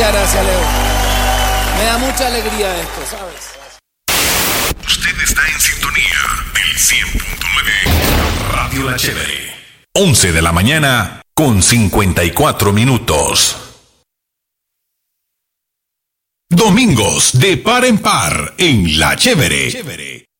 Muchas gracias, Leo. Me da mucha alegría esto, ¿sabes? Usted está en sintonía del 100.9 Radio La Chévere. 11 de la mañana con 54 minutos. Domingos de par en par en La Chévere.